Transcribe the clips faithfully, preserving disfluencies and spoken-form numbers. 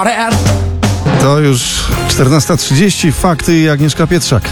To już czternasta trzydzieści. Fakty i Agnieszka Pietrzak.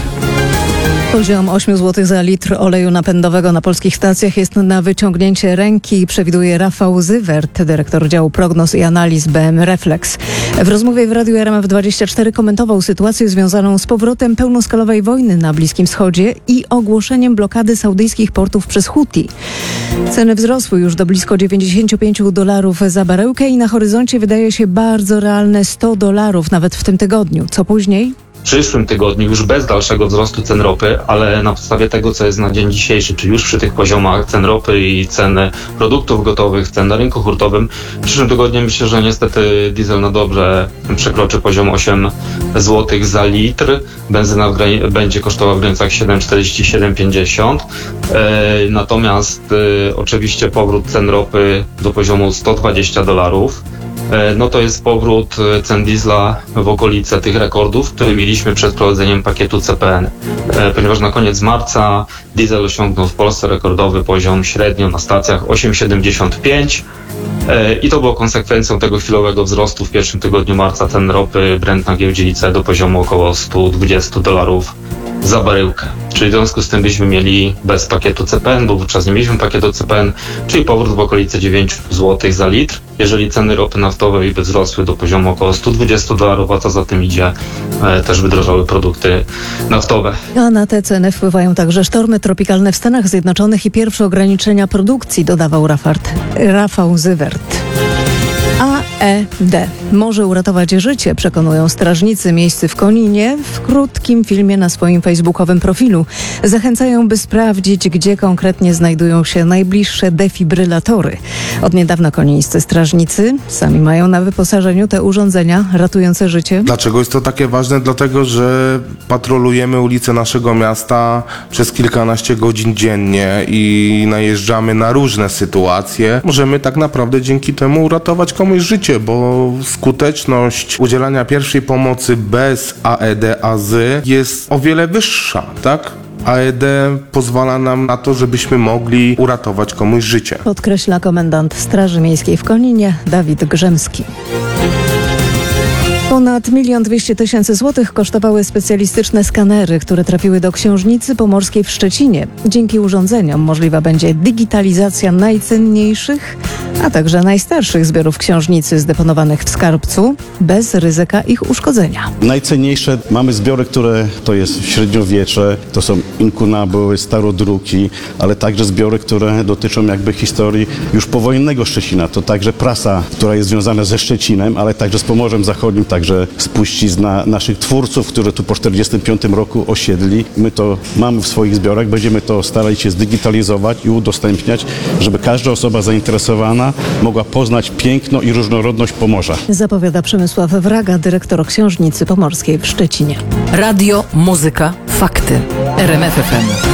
Poziom osiem złotych za litr oleju napędowego na polskich stacjach jest na wyciągnięcie ręki, przewiduje Rafał Zywert, dyrektor działu prognoz i analiz B M Reflex. W rozmowie w Radiu R M F dwadzieścia cztery komentował sytuację związaną z powrotem pełnoskalowej wojny na Bliskim Wschodzie i ogłoszeniem blokady saudyjskich portów przez Huti. Ceny wzrosły już do blisko dziewięćdziesiąt pięć dolarów za baryłkę i na horyzoncie wydaje się bardzo realne sto dolarów nawet w tym tygodniu. Co później? W przyszłym tygodniu już bez dalszego wzrostu cen ropy, ale na podstawie tego, co jest na dzień dzisiejszy, czy już przy tych poziomach cen ropy i ceny produktów gotowych, cen na rynku hurtowym, w przyszłym tygodniu myślę, że niestety diesel na dobrze przekroczy poziom osiem złotych za litr. Benzyna w gra- będzie kosztowała w granicach siedem czterdzieści, siedem pięćdziesiąt. E, natomiast e, oczywiście powrót cen ropy do poziomu sto dwadzieścia dolarów. No to jest powrót cen diesla w okolice tych rekordów, które mieliśmy przed wprowadzeniem pakietu C P N. Ponieważ na koniec marca diesel osiągnął w Polsce rekordowy poziom średnio na stacjach osiem siedemdziesiąt pięć i to było konsekwencją tego chwilowego wzrostu w pierwszym tygodniu marca cen ropy Brent na giełdzie I C E do poziomu około sto dwadzieścia dolarów za baryłkę. Czyli w związku z tym byśmy mieli bez pakietu C P N, bo wówczas nie mieliśmy pakietu C P N, czyli powrót w okolice dziewięć złotych za litr. Jeżeli ceny ropy naftowej by wzrosły do poziomu około sto dwadzieścia dolarów, a co za tym idzie, e, też wydrożały produkty naftowe. A na te ceny wpływają także sztormy tropikalne w Stanach Zjednoczonych i pierwsze ograniczenia produkcji, dodawał Rafart, Rafał Zywert. A E D może uratować życie, przekonują strażnicy miejscy w Koninie w krótkim filmie na swoim facebookowym profilu. Zachęcają, by sprawdzić, gdzie konkretnie znajdują się najbliższe defibrylatory. Od niedawna konińscy strażnicy sami mają na wyposażeniu te urządzenia ratujące życie. Dlaczego jest to takie ważne? Dlatego, że patrolujemy ulice naszego miasta przez kilkanaście godzin dziennie i najeżdżamy na różne sytuacje. Możemy tak naprawdę dzięki temu uratować komuś życie, bo skuteczność udzielania pierwszej pomocy bez A E D A Z jest o wiele wyższa, tak? A E D pozwala nam na to, żebyśmy mogli uratować komuś życie. Podkreśla komendant Straży Miejskiej w Koninie Dawid Grzemski. Ponad milion dwieście tysięcy złotych kosztowały specjalistyczne skanery, które trafiły do Książnicy Pomorskiej w Szczecinie. Dzięki urządzeniom możliwa będzie digitalizacja najcenniejszych, a także najstarszych zbiorów książnicy zdeponowanych w skarbcu bez ryzyka ich uszkodzenia. Najcenniejsze mamy zbiory, które to jest średniowiecze, to są inkunabuły, starodruki, ale także zbiory, które dotyczą jakby historii już powojennego Szczecina. To także prasa, która jest związana ze Szczecinem, ale także z Pomorzem Zachodnim, także spuścizna naszych twórców, którzy tu po czterdziestym piątym roku osiedli. My to mamy w swoich zbiorach, będziemy to starali się zdigitalizować i udostępniać, żeby każda osoba zainteresowana mogła poznać piękno i różnorodność Pomorza. Zapowiada Przemysław Wraga, dyrektor Książnicy Pomorskiej w Szczecinie. Radio, muzyka, fakty. R M F F M.